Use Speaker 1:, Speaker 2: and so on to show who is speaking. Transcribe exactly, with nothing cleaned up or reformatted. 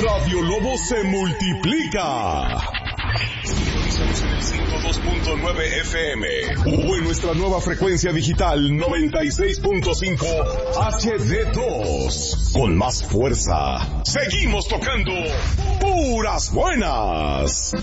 Speaker 1: Radio Lobo se multiplica. Sintonizamos en el ciento dos punto nueve F M o en nuestra nueva frecuencia digital noventa y seis punto cinco H D dos. Con más fuerza, seguimos tocando puras buenas.